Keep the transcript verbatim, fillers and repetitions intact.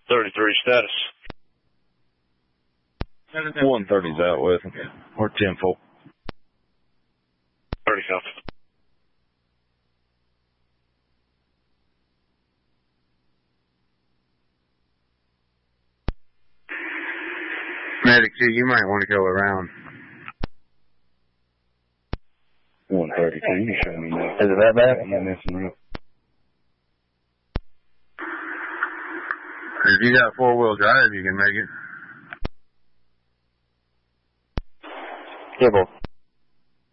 thirty-three status. one thirty's out with him. Or ten four. thirty copy. Medic two, you might want to go around. one thirty, so you can show me now. Is it that bad? Yeah, messing real. If you got four-wheel drive, you can make it. Cable.